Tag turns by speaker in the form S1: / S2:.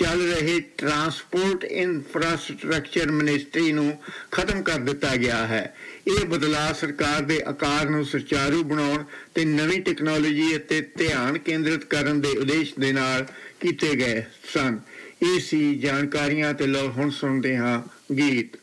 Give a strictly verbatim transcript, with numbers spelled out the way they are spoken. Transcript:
S1: ਚੱਲ ਰਹੇ transport infrastructure ministry ਨੂੰ ਖਤਮ ਕਰ ਦਿੱਤਾ ਗਿਆ ਹੈ। ਇਹ ਬਦਲਾਅ ਸਰਕਾਰ ਦੇ ਆਕਾਰ ਨੂੰ ਸੁਚਾਰੂ ਬਣਾਉਣ ਤੇ ਨਵੀਂ ਟੈਕਨੋਲੋਜੀ ਅਤੇ ਧਿਆਨ ਕੇਂਦਰਿਤ ਕਰਨ ਦੇ ਉਦੇਸ਼ ਦੇ ਨਾਲ ਕੀਤੇ ਗਏ ਸਨ। ਇਹ ਸੀ ਜਾਣਕਾਰੀਆਂ ਤੇ ਲਓ ਹੁਣ ਸੁਣਦੇ ਹਾਂ ਗੀਤ।